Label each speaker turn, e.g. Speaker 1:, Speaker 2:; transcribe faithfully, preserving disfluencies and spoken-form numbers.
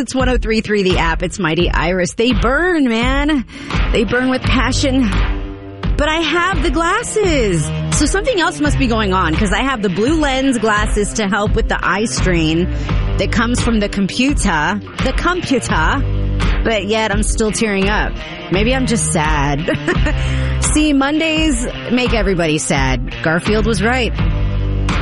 Speaker 1: It's one oh three point three the app. It's Mighty Iris. They burn, man. They burn with passion. But I have the glasses. So something else must be going on because I have the blue lens glasses to help with the eye strain that comes from the computer. The computer. But yet I'm still tearing up. Maybe I'm just sad. See, Mondays make everybody sad. Garfield was right.